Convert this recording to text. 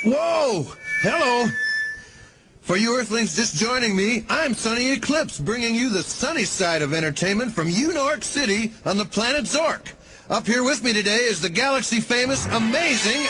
Whoa! Hello! For you Earthlings just joining me, I'm Sunny Eclipse, bringing you the sunny side of entertainment from Unork City on the planet Zork. Up here with me today is the galaxy-famous, amazing